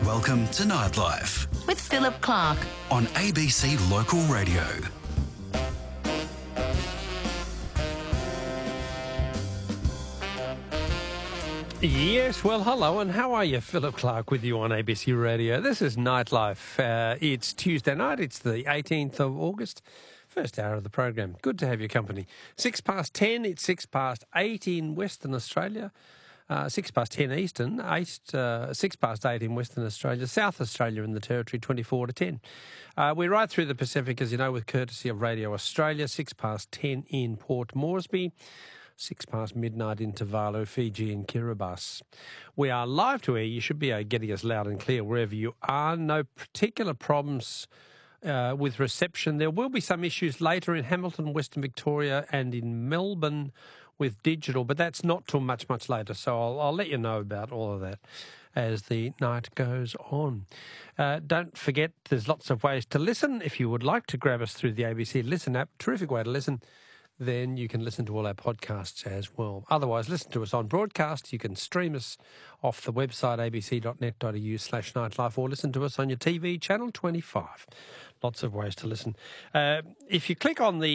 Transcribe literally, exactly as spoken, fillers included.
Welcome to Nightlife with Philip Clark on A B C Local Radio. Yes, well, hello, and how are you? Philip Clark with you on A B C Radio. This is Nightlife. Uh, it's Tuesday night. It's the eighteenth of August. First hour of the program. Good to have your company. Six past ten. It's six past eight in Western Australia. Uh, six past ten Eastern. Eight, uh, six past eight in Western Australia. South Australia in the Territory, twenty-four to ten. Uh, we're right through the Pacific, as you know, with courtesy of Radio Australia. Six past ten in Port Moresby. Six past midnight in Tuvalu, Fiji and Kiribati. We are live to air. You should be uh, getting us loud and clear wherever you are. No particular problems uh, with reception. There will be some issues later in Hamilton, Western Victoria and in Melbourne with digital, but that's not till much, much later. So I'll, I'll let you know about all of that as the night goes on. Uh, don't forget, there's lots of ways to listen. If you would like to grab us through the A B C Listen app, terrific way to listen, then you can listen to all our podcasts as well. Otherwise, listen to us on broadcast. You can stream us off the website a b c dot net dot a u slash nightlife or listen to us on your T V, channel twenty-five. Lots of ways to listen. Uh, if you click on the